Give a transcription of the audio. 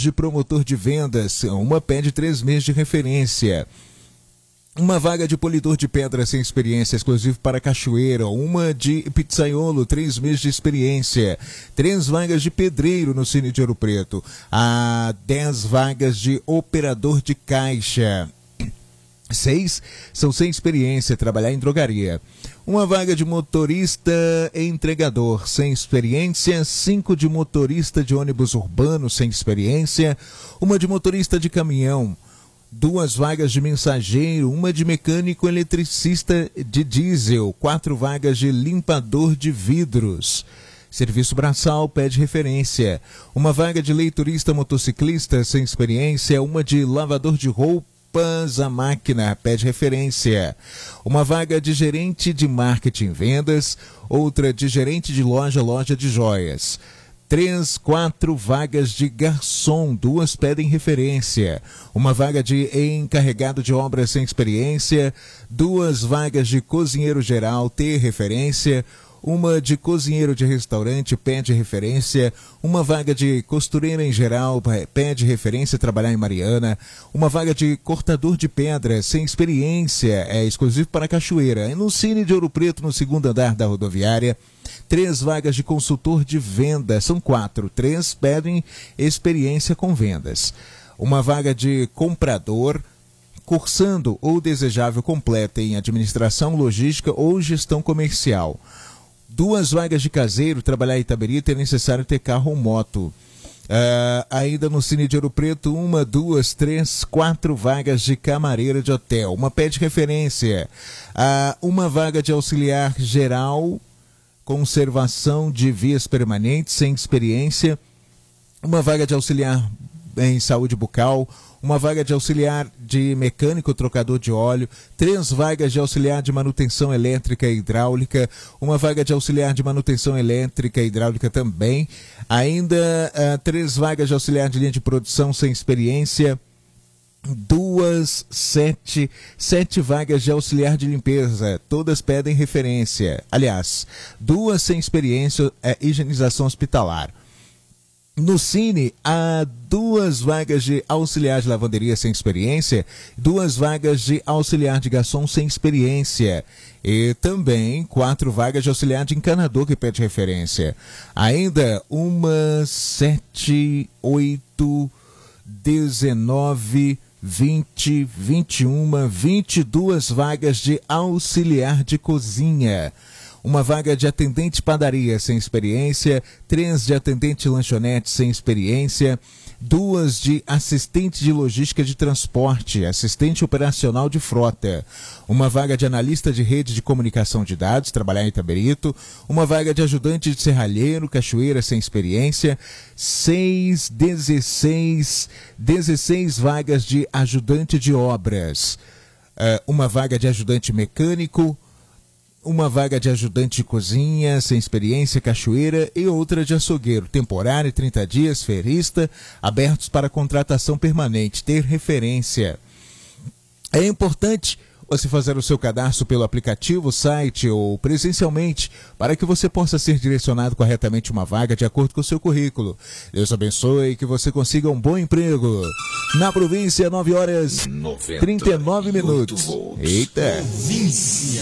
de promotor de vendas, uma pede 3 meses de referência. Uma vaga de polidor de pedra sem experiência, exclusivo para Cachoeira. Uma de pizzaiolo, 3 meses de experiência. 3 vagas de pedreiro no Cine de Ouro Preto. 10 vagas de operador de caixa. 6 são sem experiência, trabalhar em drogaria. Uma vaga de motorista entregador sem experiência. 5 de motorista de ônibus urbano sem experiência. Uma de motorista de caminhão. 2 vagas de mensageiro, uma de mecânico eletricista de diesel, 4 vagas de limpador de vidros. Serviço braçal pede referência. Uma vaga de leiturista motociclista sem experiência, uma de lavador de roupas a máquina pede referência. Uma vaga de gerente de marketing e vendas, outra de gerente de loja de joias. 4 vagas de garçom, 2 pedem referência. Uma vaga de encarregado de obras sem experiência. 2 vagas de cozinheiro geral, ter referência. Uma de cozinheiro de restaurante, pede referência. Uma vaga de costureira em geral, pede referência, trabalhar em Mariana. Uma vaga de cortador de pedra, sem experiência, é exclusivo para Cachoeira. É no Cine de Ouro Preto, no 2º andar da rodoviária. 3 vagas de consultor de venda, são 4. 3 pedem experiência com vendas. Uma vaga de comprador, cursando ou desejável completa em administração, logística ou gestão comercial. 2 vagas de caseiro, trabalhar em Itabirito é necessário ter carro ou moto. Ainda no Cine de Ouro Preto, 1, 2, 3, 4 vagas de camareira de hotel. Uma pede referência. Uma vaga de auxiliar geral, conservação de vias permanentes, sem experiência. Uma vaga de auxiliar em saúde bucal. Uma vaga de auxiliar de mecânico trocador de óleo. 3 vagas de auxiliar de manutenção elétrica e hidráulica. Uma vaga de auxiliar de manutenção elétrica e hidráulica também. Ainda 3 vagas de auxiliar de linha de produção sem experiência. 7 vagas de auxiliar de limpeza, todas pedem referência. Aliás, 2 sem experiência, higienização hospitalar. No Cine, há 2 vagas de auxiliar de lavanderia sem experiência, 2 vagas de auxiliar de garçom sem experiência e também 4 vagas de auxiliar de encanador que pede referência. Ainda 7, 8, 19, 20, 21, 22 vagas de auxiliar de cozinha. Uma vaga de atendente padaria sem experiência, 3 de atendente lanchonete sem experiência, 2 de assistente de logística de transporte, assistente operacional de frota, uma vaga de analista de rede de comunicação de dados, trabalhar em Itabirito, uma vaga de ajudante de serralheiro, Cachoeira sem experiência, 16 vagas de ajudante de obras, uma vaga de ajudante mecânico, uma vaga de ajudante de cozinha, sem experiência, Cachoeira, e outra de açougueiro, temporário, 30 dias, ferista, abertos para contratação permanente, ter referência. É importante você fazer o seu cadastro pelo aplicativo, site ou presencialmente, para que você possa ser direcionado corretamente uma vaga de acordo com o seu currículo. Deus abençoe e que você consiga um bom emprego. Na província, 9 horas 39 minutos. Eita! Província.